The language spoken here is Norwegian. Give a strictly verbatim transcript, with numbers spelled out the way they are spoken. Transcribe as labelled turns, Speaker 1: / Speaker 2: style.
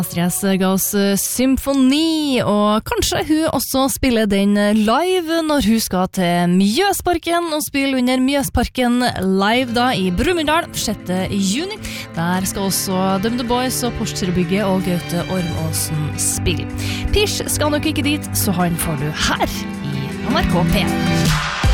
Speaker 1: Astrid ga oss symfoni, og kanskje hun også spiller den live når hun skal til Mjøsparken og spille under Mjøsparken live da i Brumunddal sjette juni. Der skal også Dum The Boys og Porsgrunn-bygget og Gaute Ormåsen spille. Pish skal nok ikke dit, så han får du her i N R K P.